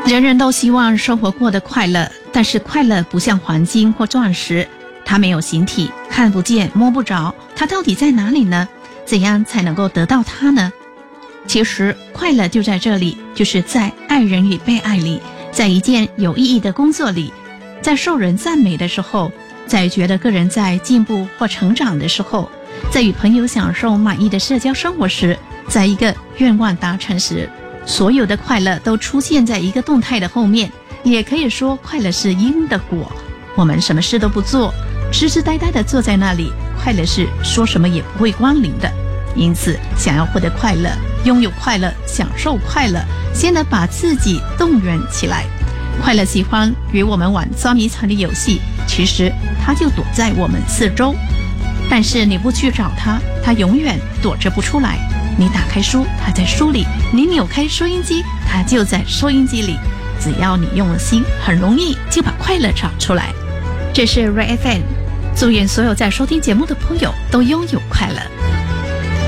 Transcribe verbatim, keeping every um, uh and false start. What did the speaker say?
人人都希望生活过得快乐，但是快乐不像黄金或钻石，它没有形体，看不见摸不着，它到底在哪里呢？怎样才能够得到它呢？其实快乐就在这里，就是在爱人与被爱里，在一件有意义的工作里，在受人赞美的时候，在觉得个人在进步或成长的时候，在与朋友享受满意的社交生活时，在一个愿望达成时，所有的快乐都出现在一个动态的后面。也可以说快乐是因的果，我们什么事都不做，痴痴呆呆地坐在那里，快乐是说什么也不会光临的。因此想要获得快乐，拥有快乐，享受快乐，先得把自己动员起来。快乐喜欢与我们玩捉迷藏的游戏，其实它就躲在我们四周，但是你不去找它，它永远躲着不出来。你打开书，它在书里；你扭开收音机，它就在收音机里。只要你用了心，很容易就把快乐找出来。这是 Ray F M， 祝愿所有在收听节目的朋友都拥有快乐。